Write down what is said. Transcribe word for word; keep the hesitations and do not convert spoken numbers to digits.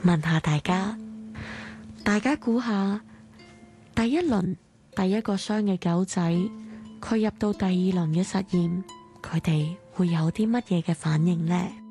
問下大家，大家估下第一輪第一個箱嘅狗仔，佢入到第二輪嘅實驗，佢哋會有啲乜嘢嘅反應呢？